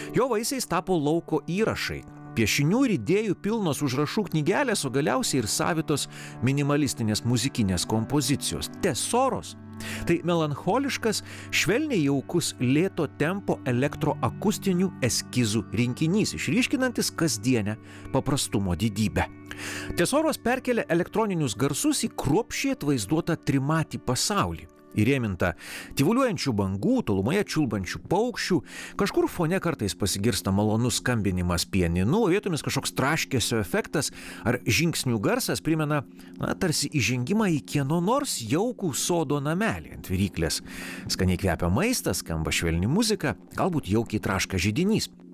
Jo vaisiais tapo lauko įrašai. Piešinių ir idėjų pilnos užrašų knygelės, o galiausiai ir savitos minimalistinės muzikinės kompozicijos. Tesoros. Tai melancholiškas, švelniai jaukus lėto tempo elektroakustinių eskizų rinkinys, išryškinantis kasdienę paprastumo didybę. Tesoros perkelia elektroninius garsus į kruopščiai atvaizduotą trimatį pasaulį. Įrėminta tyvuliuojančių bangų, tolumoje čiulbančių paukščių, kažkur fone kartais pasigirsta malonus skambinimas pianinu, vietomis kažkoks traškesio efektas ar žingsnių garsas primena, tarsi įžengimą į kieno nors jaukų sodo namelį ant viryklės. Skaniai kvepia maistas, skamba švelni muzika, galbūt jaukiai traška židinys.